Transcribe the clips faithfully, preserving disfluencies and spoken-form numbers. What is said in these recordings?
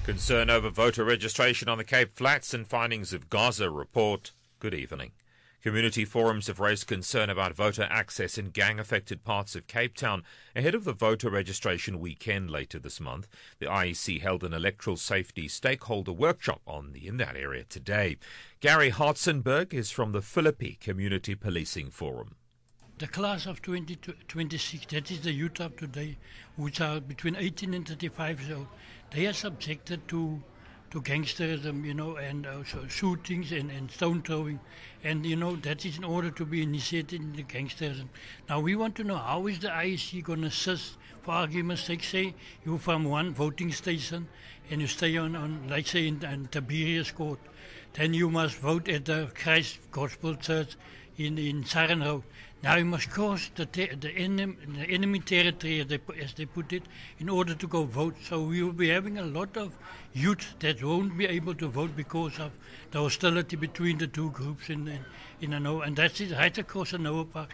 Concern over voter registration on the Cape Flats and findings of Gaza report. Good evening. Community forums have raised concern about voter access in gang-affected parts of Cape Town ahead of the voter registration weekend later this month. The I E C held an electoral safety stakeholder workshop on the, in that area today. Gary Hartzenberg is from the Philippi Community Policing Forum. The class of twenty twenty-six, that is the youth of today, which are between eighteen and thirty-five years old, they are subjected to to gangsterism, you know, and also shootings and, and stone throwing. And, you know, that is in order to be initiated in the gangsterism. Now, we want to know how is the I E C going to assist, for argument's sake, say you're from one voting station and you stay on, on let's say, in, in Tiberius Court. Then you must vote at the Christ Gospel Church in, in Saran Road. Now you must cross the, te- the, enemy, the enemy territory, as they, as they put it, in order to go vote. So we will be having a lot of youth that won't be able to vote because of the hostility between the two groups in, in, in Anoa. And that's it, right across Anoa Park.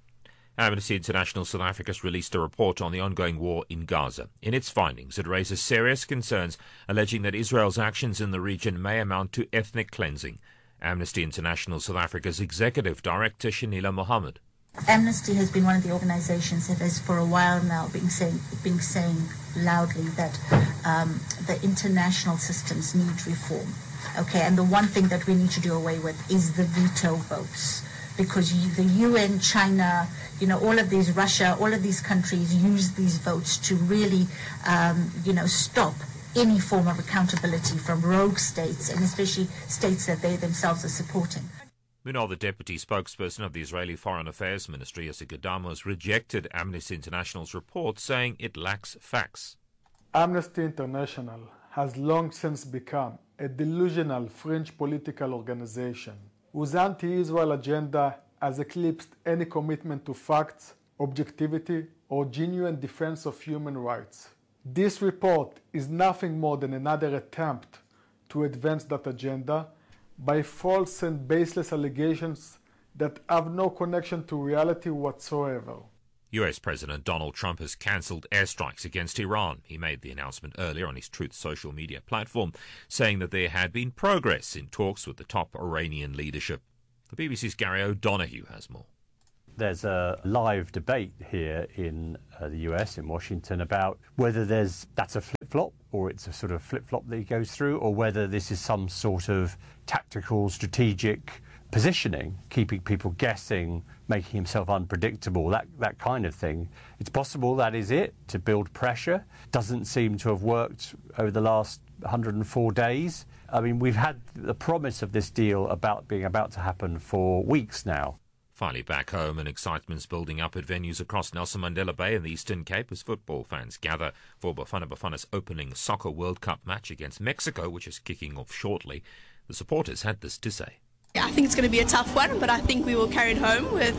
Amnesty International South Africa has released a report on the ongoing war in Gaza. In its findings, it raises serious concerns, alleging that Israel's actions in the region may amount to ethnic cleansing. Amnesty International South Africa's Executive Director, Shanila Mohammed. Amnesty has been one of the organizations that has for a while now been saying, been saying loudly that um, the international systems need reform. Okay, and the one thing that we need to do away with is the veto votes. Because you, the U N, China, you know, all of these, Russia, all of these countries use these votes to really, um, you know, stop any form of accountability from rogue states, and especially states that they themselves are supporting. Meanwhile, the deputy spokesperson of the Israeli Foreign Affairs Ministry, Yossi Gadamo, has rejected Amnesty International's report, saying it lacks facts. Amnesty International has long since become a delusional fringe political organization whose anti-Israel agenda has eclipsed any commitment to facts, objectivity, or genuine defense of human rights. This report is nothing more than another attempt to advance that agenda by false and baseless allegations that have no connection to reality whatsoever. U S President Donald Trump has cancelled airstrikes against Iran. He made the announcement earlier on his Truth social media platform, saying that there had been progress in talks with the top Iranian leadership. The B B C's Gary O'Donoghue has more. There's a live debate here in uh, the U S, in Washington, about whether there's that's a flip-flop or it's a sort of flip-flop that he goes through, or whether this is some sort of tactical, strategic positioning, keeping people guessing, making himself unpredictable, that, that kind of thing. It's possible that is it, to build pressure. Doesn't seem to have worked over the last one hundred four days. I mean, we've had the promise of this deal about being about to happen for weeks now. Finally back home, and excitement's building up at venues across Nelson Mandela Bay and the Eastern Cape as football fans gather for Bafana Bafana's opening Soccer World Cup match against Mexico, which is kicking off shortly. The supporters had this to say. I think it's going to be a tough one, but I think we will carry it home with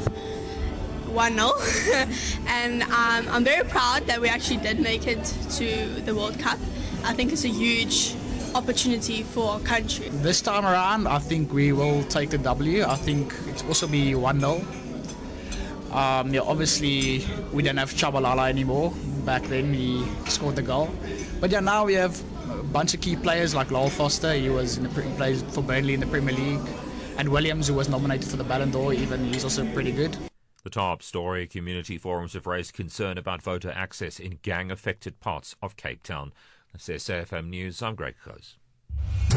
one nil. And um, I'm very proud that we actually did make it to the World Cup. I think it's a huge opportunity for our country. This time around, I think we will take the W. I think it's also be one nil. Um, yeah, obviously, we don't have Chabalala anymore. Back then, he scored the goal. But yeah, now we have a bunch of key players like Lowell Foster. He was in the pre- plays for Burnley in the Premier League. And Williams, who was nominated for the Ballon d'Or, even he's also pretty good. The top story, community forums have raised concern about voter access in gang-affected parts of Cape Town. That's S A F M News. I'm Greg Coase.